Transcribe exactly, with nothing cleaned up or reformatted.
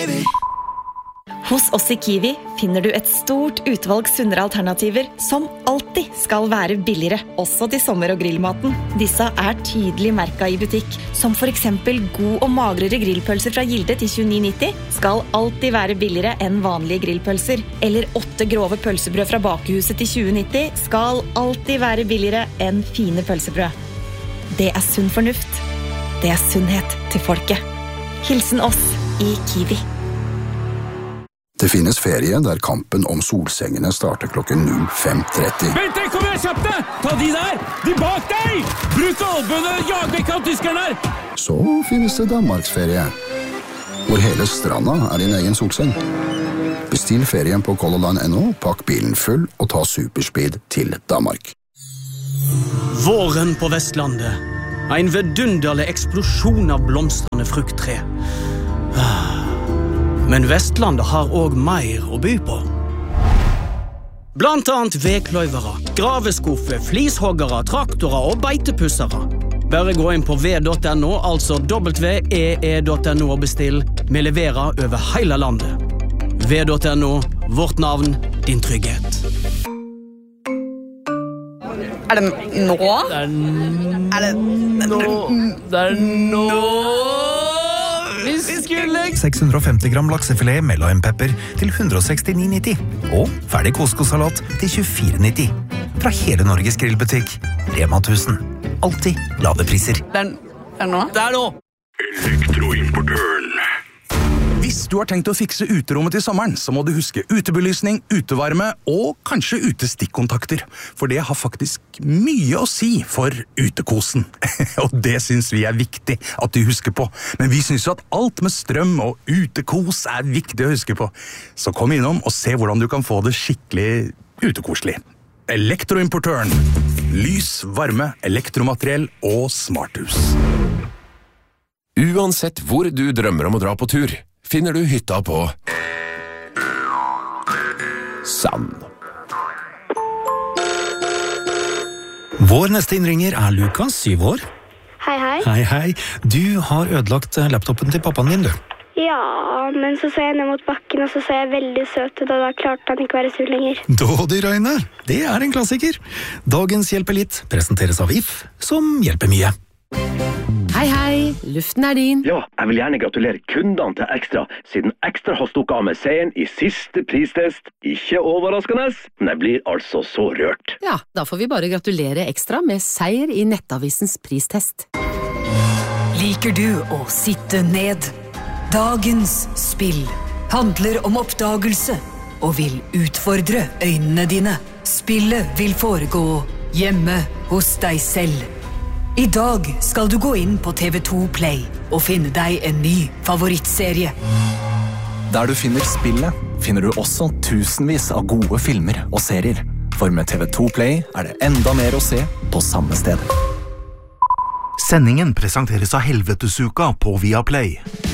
Kiwi. Hos oss i Kiwi finner du et stort utvalg sunnere alternativer som alltid skal være billigere, også til sommer- og grillmaten. Disse er tydelig merket i butikk, som for eksempel god og magrere grillpølser fra Gilde til tjueni nitti skal alltid være billigere enn vanlige grillpølser. Eller åtte grove pølsebrød fra Bakehuset til tjue nitti skal alltid være billigere enn fine pølsebrød. Det er sunn fornuft. Det er sunnhet til folket. Hilsen oss i Kiwi. Det finnes ferie der kampen om solsengene starter klokken null fem tretti. Vent, kom igjen, kjapt deg! Ta de der! De bak deg! Bruk albønene, jag vekk av tyskerne her! Så finnes det Danmarksferie, hvor hele stranda er din egen solseng. Bestill ferien på Color Line punktum no, pakk bilen full og ta superspeed til Danmark. Våren på Vestlandet. En vidunderlig eksplosjon av blomstrende frukttre. Men Vestlandet har også mer å by på. Blant annet vekløyvere, graveskuffe, flishoggere, traktorer og beitepussere. Bare gå inn på v punktum no, altså w e e punktum no og bestill. Vi leverer over hele landet. v punktum no, vårt navn, din trygghet. Er det nå? Det er n- Er det nå. Det er nå. Vi skulle... seks hundre og femti gram laksefilet med limepepper til ett hundre og sekstini nitti. Og ferdig koskosalat til tjuefire nitti. Fra hele Norges grillbutikk. Rema tusen. Alltid lave priser. Det er, det er nå? Det er nå. Elektroimportøren. Hvis du har tenkt å fikse uterommet til sommeren, så må du huske utebelysning, utevarme og kanskje utestikkontakter. For det har faktisk mye å si for utekosen. Og det synes vi er viktig at du husker på. Men vi synes jo at alt med strøm og utekos er viktig å huske på. Så kom innom og se hvordan du kan få det skikkelig utekoselig. Elektroimportøren. Lys, varme, elektromateriell og smarthus. Uansett hvor du drømmer om å dra på tur, finner du hytta på Sand. Vår neste innringer er Lukas, syv år. Hei, hei. Hei, hei. Du har ødelagt laptopen til pappaen din, du. Ja, men så så jeg ned mot bakken, og så så jeg veldig søt ut, og da klarte han ikke være sur lenger. Dådyrøyne, det er en klassiker. Dagens Hjelper litt presenteres av If, som hjelper mye. Hei, hei, luften er din. Ja, jeg vil gjerne gratulere kundene til Ekstra, siden Ekstra har stukket av med seieren i siste pristest. Ikke overraskende, men jeg blir altså så rørt. Ja, da får vi bare gratulere Ekstra med seier i Nettavisens pristest. Liker du å sitte ned? Dagens spill handler om oppdagelse og vil utfordre øynene dine. Spillet vil foregå hjemme hos deg selv. I dag skal du gå inn på T V to Play og finne deg en ny favorittserie. Der du finner spillet, finner du også tusenvis av gode filmer og serier. For med T V to Play er det enda mer å se på samme sted. Sendingen presenteres av Helvetesuka på Viaplay.